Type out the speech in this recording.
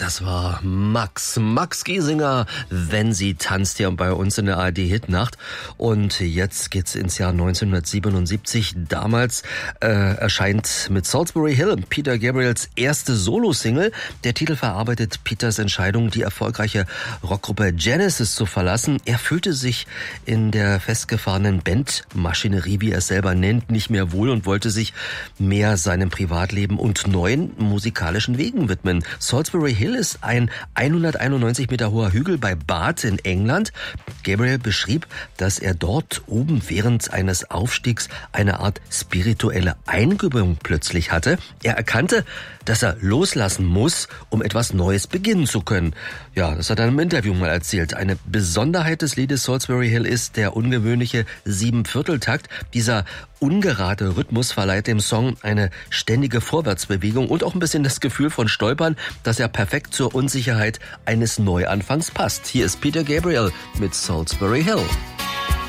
Das war Max Giesinger, wenn sie tanzt, hier bei uns in der ARD-Hitnacht. Und jetzt geht's ins Jahr 1977. Damals erscheint mit Salisbury Hill Peter Gabriels erste Solo-Single. Der Titel verarbeitet Peters Entscheidung, die erfolgreiche Rockgruppe Genesis zu verlassen. Er fühlte sich in der festgefahrenen Bandmaschinerie, wie er es selber nennt, nicht mehr wohl und wollte sich mehr seinem Privatleben und neuen musikalischen Wegen widmen. Salisbury Hill ist ein 191 Meter hoher Hügel bei Bath in England. Gabriel beschrieb, dass er dort oben während eines Aufstiegs eine Art spirituelle Eingebung plötzlich hatte. Er erkannte, dass er loslassen muss, um etwas Neues beginnen zu können. Ja, das hat er im Interview mal erzählt. Eine Besonderheit des Liedes Salisbury Hill ist der ungewöhnliche 7/4-Takt. Dieser ungerade Rhythmus verleiht dem Song eine ständige Vorwärtsbewegung und auch ein bisschen das Gefühl von Stolpern, dass er perfekt zur Unsicherheit eines Neuanfangs passt. Hier ist Peter Gabriel mit Salisbury Hill.